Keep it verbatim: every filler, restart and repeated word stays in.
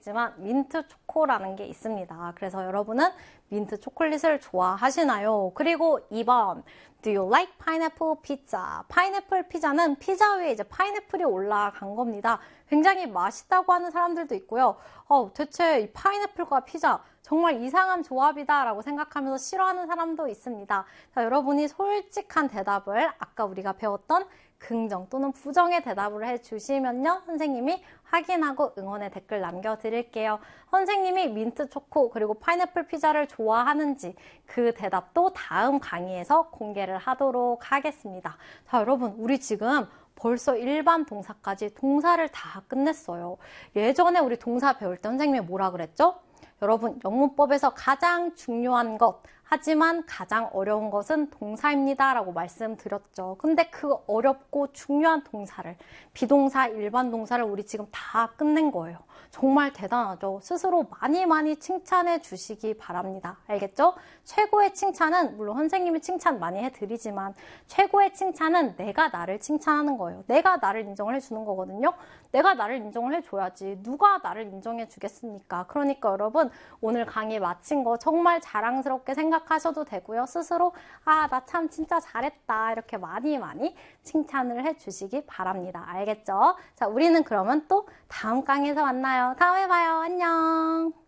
아시겠지만 민트 초코라는 게 있습니다. 그래서 여러분은 민트 초콜릿을 좋아하시나요? 그리고 이 번 Do you like pineapple pizza? 파인애플 피자는 피자 위에 이제 파인애플이 올라간 겁니다. 굉장히 맛있다고 하는 사람들도 있고요. 어, 대체 이 파인애플과 피자 정말 이상한 조합이다 라고 생각하면서 싫어하는 사람도 있습니다. 자, 여러분이 솔직한 대답을 아까 우리가 배웠던 긍정 또는 부정의 대답을 해주시면요. 선생님이 확인하고 응원의 댓글 남겨드릴게요. 선생님이 민트 초코 그리고 파인애플 피자를 좋아하는지 그 대답도 다음 강의에서 공개를 하도록 하겠습니다. 자, 여러분 우리 지금 벌써 일반 동사까지 동사를 다 끝냈어요. 예전에 우리 동사 배울 때 선생님이 뭐라 그랬죠? 여러분 영문법에서 가장 중요한 것 하지만 가장 어려운 것은 동사입니다 라고 말씀드렸죠. 근데 그 어렵고 중요한 동사를 비동사, 일반 동사를 우리 지금 다 끝낸 거예요. 정말 대단하죠. 스스로 많이 많이 칭찬해 주시기 바랍니다. 알겠죠? 최고의 칭찬은 물론 선생님이 칭찬 많이 해드리지만 최고의 칭찬은 내가 나를 칭찬하는 거예요. 내가 나를 인정을 해주는 거거든요. 내가 나를 인정을 해줘야지 누가 나를 인정해 주겠습니까? 그러니까 여러분 오늘 강의 마친 거 정말 자랑스럽게 생각하셔도 되고요. 스스로 아, 나 참 진짜 잘했다 이렇게 많이 많이 칭찬을 해주시기 바랍니다. 알겠죠? 자, 우리는 그러면 또 다음 강의에서 만나요. 다음에 봐요. 안녕.